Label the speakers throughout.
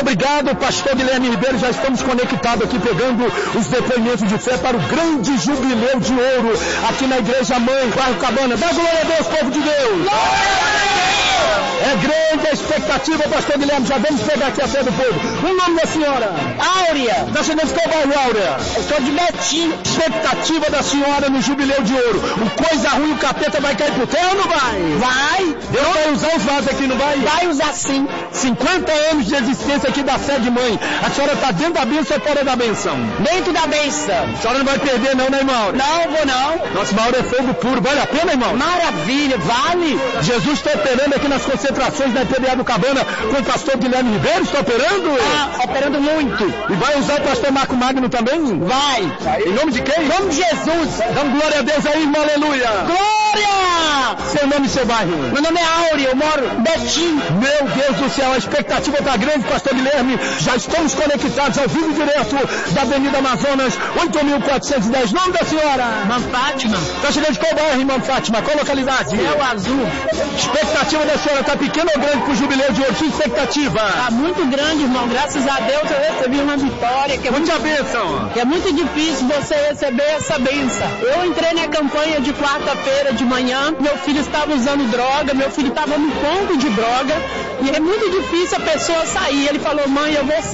Speaker 1: obrigado, pastor Guilherme Ribeiro. Já estamos conectados aqui, pegando os depoimentos de fé para o grande jubileu de ouro aqui na Igreja Mãe, bairro Cabana. Dá glória a Deus, povo de Deus! É grande a expectativa, pastor Guilherme. Já vamos pegar aqui a fé do povo. O nome da senhora?
Speaker 2: Áurea.
Speaker 1: Da cidade de qual bairro, Áurea?
Speaker 2: Eu sou de Betim.
Speaker 1: Expectativa da senhora no jubileu de ouro. O coisa ruim, o capeta vai cair pro terra ou não vai?
Speaker 2: Vai.
Speaker 1: Deus vai usar os vasos aqui, não vai?
Speaker 2: Vai usar sim.
Speaker 1: 50 anos de existência aqui da sede mãe. A senhora está dentro da bênção ou fora da bênção?
Speaker 2: Dentro da bênção.
Speaker 1: A senhora não vai perder não, né, irmão?
Speaker 2: Não, vou não.
Speaker 1: Nossa, Mauro é fogo puro. Vale a pena, irmão?
Speaker 2: Maravilha, vale.
Speaker 1: Jesus está operando aqui nas concentrações da IPDA do Cabana com o pastor Guilherme Ribeiro. Está operando?
Speaker 2: Operando muito.
Speaker 1: E vai usar o pastor Marco Magno também?
Speaker 2: Vai.
Speaker 1: Em nome de quem?
Speaker 2: Em nome de Jesus.
Speaker 1: Damos glória a Deus aí, irmão. Aleluia.
Speaker 2: Glória!
Speaker 1: Seu nome e seu bairro?
Speaker 2: Meu nome é Áurea, eu moro em Betim.
Speaker 1: Meu Deus do céu, a expectativa está grande, pastor Guilherme. Já estamos conectados ao vivo direto da Avenida Amazonas, 8.410. Nome da senhora?
Speaker 2: Irmã Fátima.
Speaker 1: Está chegando de qual bairro, irmã Fátima? Qual localidade?
Speaker 2: Céu Azul.
Speaker 1: Expectativa da senhora está pequena ou grande para o jubileu de ouro? Sua expectativa?
Speaker 2: Está muito grande, irmão. Graças a Deus eu recebi uma vitória. Que é
Speaker 1: muita bênção.
Speaker 2: Que é muito difícil você receber essa bênção. Eu entrei na campanha de quarta-feira de manhã. Meu filho estava usando droga. Meu filho estava no ponto de droga. E é muito difícil a pessoa sair. Ele falou, mãe, eu vou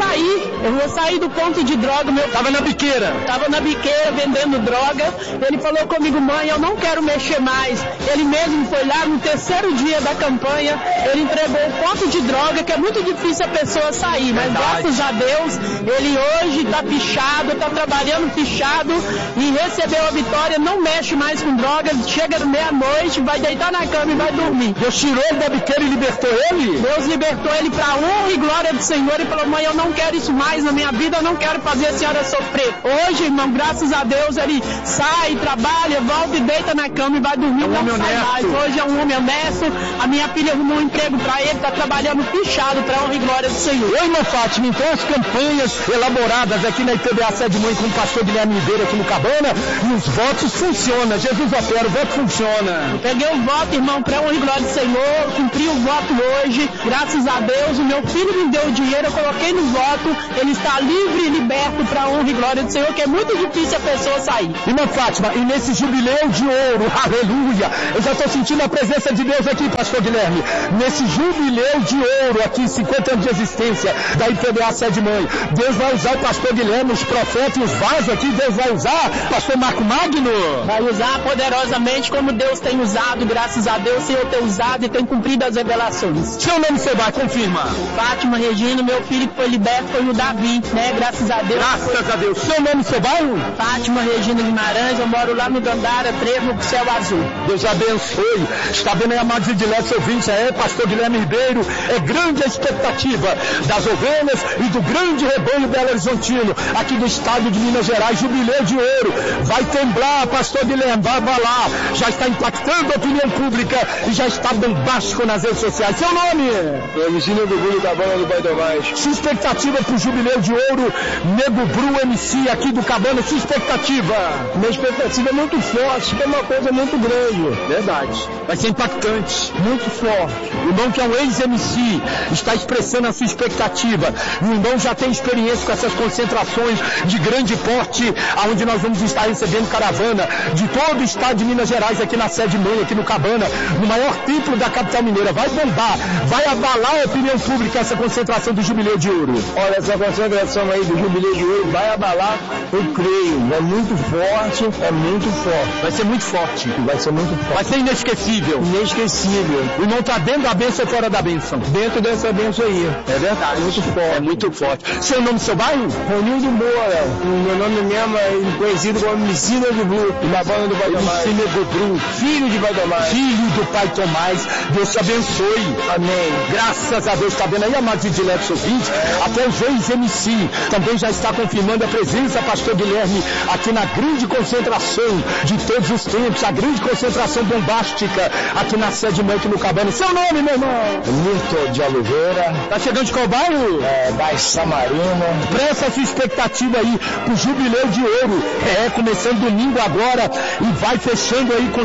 Speaker 2: sair do ponto de droga.
Speaker 1: Estava na biqueira.
Speaker 2: Estava na biqueira vendendo droga. Ele falou comigo, mãe, eu não quero mexer mais. Ele mesmo foi lá no terceiro dia da campanha. Ele entregou o ponto de droga, que é muito difícil a pessoa sair. Mas graças a Deus, ele hoje está fichado, está trabalhando fichado e recebeu a vitória. Não mexe mais com droga. Chega meia-noite, vai deitar na cama e vai dormir.
Speaker 1: Deus tirou ele da biqueira e libertou ele?
Speaker 2: Deus libertou ele para a honra e glória do Senhor e falou, mãe, eu não quero isso mais na minha vida, eu não quero fazer a senhora sofrer. Hoje, irmão, graças a Deus, ele sai, trabalha, volta e deita na cama e vai dormir, não sai mais. Hoje é um homem honesto, a minha filha arrumou um emprego para ele, está trabalhando fichado para a honra e glória do Senhor.
Speaker 1: Oi, irmã Fátima, então as campanhas elaboradas aqui na IPDA Sede Mãe com o pastor Guilherme Ribeiro aqui no Cabana, e os votos funcionam, Jesus opera, o voto funciona.
Speaker 2: Eu peguei o voto, irmão, para a honra e glória do Senhor, cumpri o voto hoje, graças a Deus, o meu filho me deu o dinheiro, eu coloquei no voto, ele está livre e liberto para a honra e glória do Senhor, que é muito difícil a pessoa sair.
Speaker 1: Irmã Fátima, e nesse jubileu de ouro, aleluia, eu já estou sentindo a presença de Deus aqui, pastor Guilherme, nesse jubileu de ouro aqui, 50 anos de existência da IPDA Sede Mãe, Deus vai usar o pastor Guilherme, os profetas e os vasos aqui, Deus vai usar pastor Marco Magno?
Speaker 2: Vai usar poderosamente como Deus tem usado, graças a Deus, Senhor tem usado e tem cumprido as revelações.
Speaker 1: Seu nome, seu bairro, confirma.
Speaker 2: Fátima Regina, meu filho que foi liberto foi o Davi, né? Graças a Deus.
Speaker 1: Graças a Deus. Seu nome, seu bairro?
Speaker 2: Fátima Regina Guimarães, eu moro lá no Dandara, Trevo, Céu Azul.
Speaker 1: Deus abençoe. Está vendo aí, amados e diletos ouvintes, pastor Guilherme Ribeiro, é grande a expectativa das ovelhas e do grande rebanho Belo Horizontino, aqui do estado de Minas Gerais, jubileu de ouro. Vai temblar, pastor Guilherme, vai abalar. Já está impactando a opinião pública e já está bombástico nas redes sociais. Seu nome?
Speaker 3: Emicínio do Bruno Cabana do Baidomais.
Speaker 1: Sua expectativa para o jubileu de ouro, Nego Bru MC aqui do Cabana, sua expectativa?
Speaker 3: Minha expectativa é muito forte, que é uma coisa muito grande.
Speaker 1: Verdade. Vai ser impactante, muito forte. O irmão que é um ex-MC está expressando a sua expectativa. O irmão já tem experiência com essas concentrações de grande porte, onde nós vamos estar recebendo caravana de todo o estado de Minas Gerais aqui na sede mãe, aqui no Cabana, no maior templo da capital mineira. Vai bombar, vai abalar a opinião pública essa concentração do Jubileu de Ouro.
Speaker 3: Olha, essa concentração aí do Jubileu de Ouro vai abalar, eu creio. É muito forte, é muito forte.
Speaker 1: Vai ser muito forte.
Speaker 3: Vai ser muito forte.
Speaker 1: Vai ser inesquecível.
Speaker 3: Inesquecível.
Speaker 1: O irmão está dentro da bênção ou fora da bênção?
Speaker 3: Dentro dessa bênção aí.
Speaker 1: É verdade.
Speaker 3: Muito forte.
Speaker 1: É muito forte. Seu nome, seu bairro?
Speaker 3: Ronildo Moura. O meu nome mesmo é conhecido como Emicínio do Bru, na banda do Baidomais.
Speaker 1: Emicínio do Bru.
Speaker 3: Filho de Baidomais.
Speaker 1: Filho do Pai Tomás. Deus te abençoe.
Speaker 3: Amém.
Speaker 1: Graças a Deus. Está vendo aí, amados e diletos ouvintes? Até os ex-MC também já está confirmando a presença, pastor Guilherme, aqui na grande concentração de todos os tempos, a grande concentração bombástica aqui na sede mãe aqui no Cabana. Seu nome, meu irmão?
Speaker 3: Milton de Oliveira.
Speaker 1: Tá chegando de qual bairro?
Speaker 3: Bairro Samarino.
Speaker 1: Presta a sua expectativa aí pro Jubileu de Ouro. Começando domingo agora e vai fechando aí com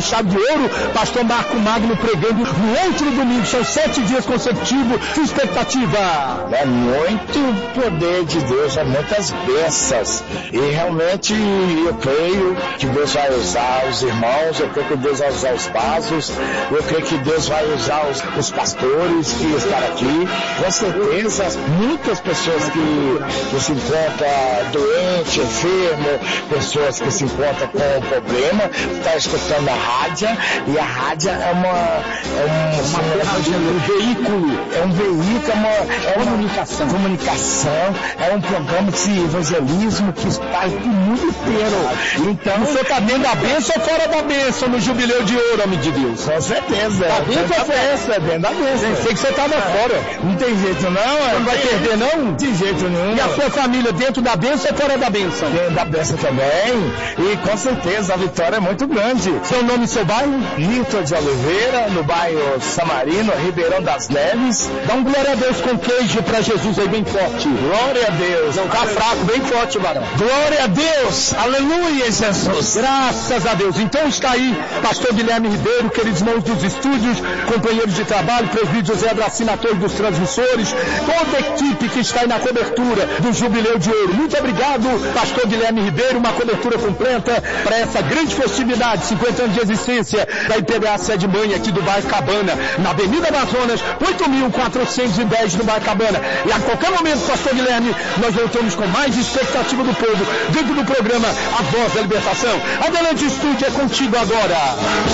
Speaker 1: chave de ouro, pastor Marco Magno pregando no outro domingo, são 7 dias consecutivos. Que expectativa?
Speaker 3: É muito poder de Deus, é muitas bênçãos. E realmente eu creio que Deus vai usar os irmãos, eu creio que Deus vai usar os vasos, eu creio que Deus vai usar os pastores que estão aqui. Com certeza, muitas pessoas que se encontram doentes, enfermos, pessoas que se encontram com problema, estão escutando a rádio, e a rádio é um veículo, é uma comunicação, é um programa de evangelismo que está no mundo inteiro. Então,
Speaker 1: o senhor está dentro da bênção ou fora da bênção no Jubileu de Ouro, homem de Deus?
Speaker 3: Com certeza.
Speaker 1: Está dentro da bênção, é dentro da bênção. Pensei que você estava fora.
Speaker 3: Não tem jeito não.
Speaker 1: Não vai perder não?
Speaker 3: De jeito nenhum.
Speaker 1: E a sua família dentro da bênção ou fora da bênção?
Speaker 3: Dentro da bênção também. E com certeza a vitória é muito grande.
Speaker 1: Seu nome e seu bairro?
Speaker 3: Nito de Oliveira, no bairro Samarino, Ribeirão das Neves.
Speaker 1: Dá um glória a Deus com queijo para Jesus aí bem forte.
Speaker 3: Glória a Deus.
Speaker 1: Não tá fraco, bem forte, varão.
Speaker 3: Glória a Deus. Aleluia, Jesus.
Speaker 1: Graças a Deus. Então está aí, pastor Guilherme Ribeiro, queridos irmãos dos estúdios, companheiros de trabalho, presbítero José Dracina, ator dos transmissores, toda a equipe que está aí na cobertura do Jubileu de Ouro. Muito obrigado, pastor Guilherme Ribeiro, uma cobertura completa para essa grande festividade, 50 anos de existência da IPBA Sede Mãe aqui do bairro Cabana, na Avenida Amazonas, 8.410 no bairro Cabana. E a qualquer momento, pastor Guilherme, nós voltamos com mais expectativa do povo dentro do programa A Voz da Libertação. Adelante, estúdio, é contigo agora.